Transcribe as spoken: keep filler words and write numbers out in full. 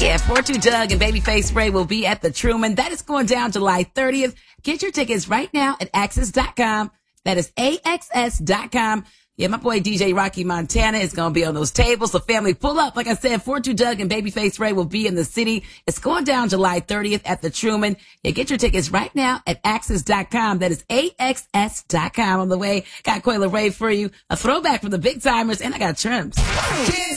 Yeah, Fortune Doug and Babyface Ray will be at the Truman. That is going down July thirtieth. Get your tickets right now at axs dot com. That is A X S dot com. Yeah, my boy D J Rocky Montana is going to be on those tables. So family, pull up. Like I said, Fortune Doug and Babyface Ray will be in the city. It's going down July thirtieth at the Truman. Yeah, get your tickets right now at axs dot com. That is A X S dot com. On the way, got Quayla Ray for you. A throwback from the Big Timers, and I got Trims.